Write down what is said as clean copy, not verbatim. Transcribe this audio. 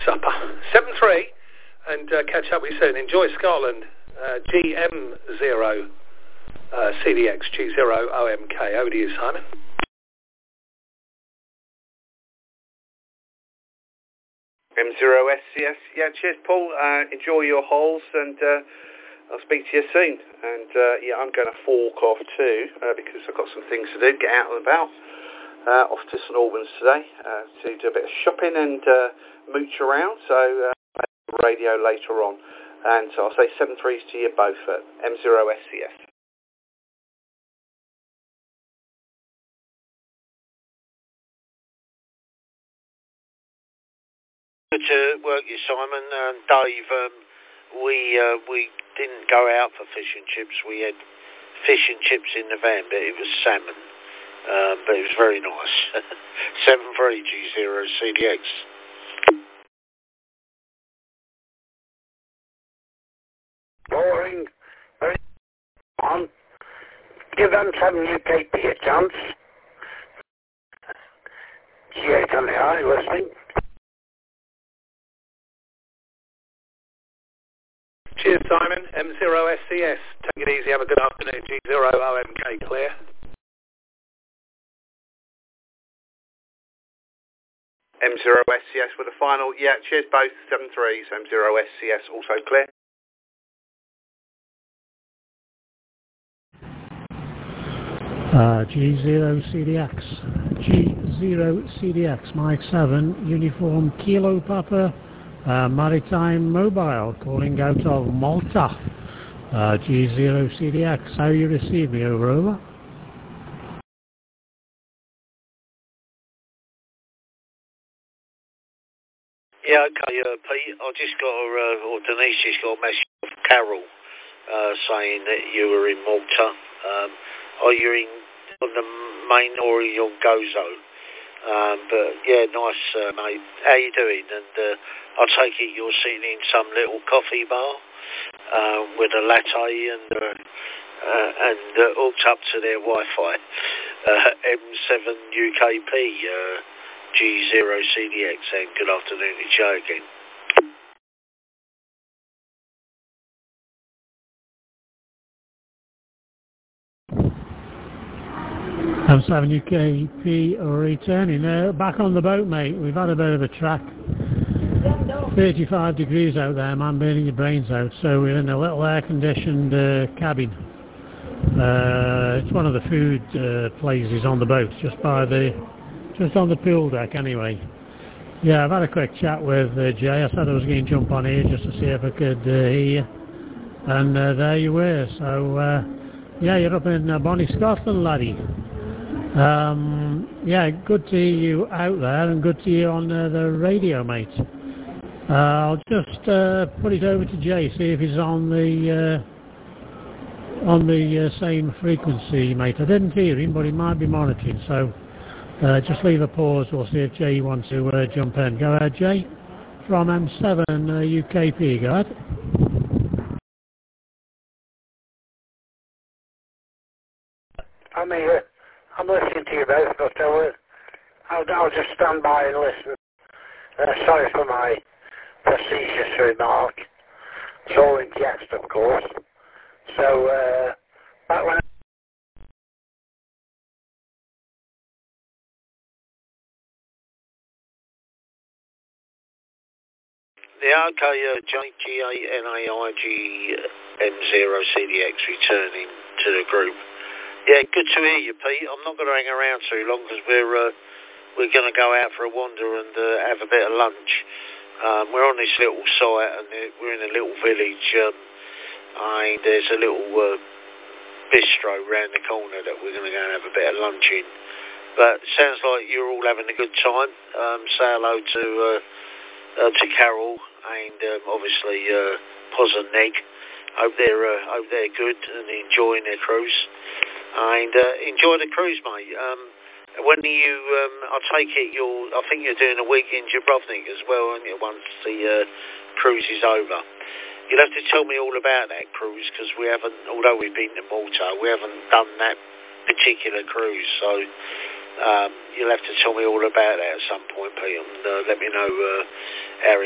supper. 7-3, and catch up with you soon. Enjoy Scotland. GM0 CDX G0 OMK. Over to you, Simon. M0SCS. Yeah, cheers, Paul. Enjoy your holes, and I'll speak to you soon. And yeah, I'm going to fork off too because I've got some things to do. Get out and about. Off to St Albans today to do a bit of shopping and mooch around. So radio later on. And so I'll say 7-3s to you both at M0SCS. Good to work you, Simon. Dave, we didn't go out for fish and chips. We had fish and chips in the van, but it was salmon. But it was very nice. 7-3 G0 CDX. Boring. Very on. Give them 7 UKP a chance. G8 on the eye, listening. Cheers, Simon. M0SCS. Take it easy. Have a good afternoon. G0 OMK clear. M0SCS with a final. Yeah, cheers both. 7-3s. M0SCS also clear. G0 CDX. G0 CDX. Mike 7. Uniform Kilo Papa. Maritime Mobile calling out of Malta. G0 CDX. How you receive me? Over. Yeah, okay, Pete. I just got or Denise just got a message from Carol saying that you were in Malta. Are you on the main or are you on Gozo? But yeah, nice, mate. How you doing? And I take it you're sitting in some little coffee bar with a latte and hooked up to their Wi-Fi. M7 UKP G0 CDX, and good afternoon to Joe again. M7 UKP returning. Back on the boat, mate. We've had a bit of a track. 35 degrees out there, man, burning your brains out. So we're in a little air-conditioned cabin. It's one of the food places on the boat, just on the pool deck, anyway. Yeah, I've had a quick chat with Jay. I said I was going to jump on here just to see if I could hear you. And there you were. So, yeah, you're up in Bonnie, Scotland, laddie. Yeah, good to hear you out there and good to hear you on the radio, mate. I'll just put it over to Jay, see if he's on the same frequency, mate. I didn't hear him, but he might be monitoring, so just leave a pause. We'll see if Jay wants to jump in. Go ahead, Jay, from M7 UKP. Go ahead. I'm here. I'm listening to you both, but I'll just stand by and listen. Sorry for my facetious remark. It's all in jest, of course. So, back when Yeah, okay, JGA-NAIG M0 CDX returning to the group. Yeah, good to hear you, Pete. I'm not going to hang around too long because we're going to go out for a wander and have a bit of lunch. We're on this little site and we're in a little village and there's a little bistro round the corner that we're going to go and have a bit of lunch in. But it sounds like you're all having a good time. Say hello to Carol and obviously Poz and Neg. Hope they're good and enjoying their cruise. And enjoy the cruise, mate. When you, I take it I think you're doing a week in Dubrovnik as well, aren't you, once the cruise is over. You'll have to tell me all about that cruise because we haven't, although we've been to Malta, we haven't done that particular cruise. So you'll have to tell me all about that at some point, Pete, and let me know how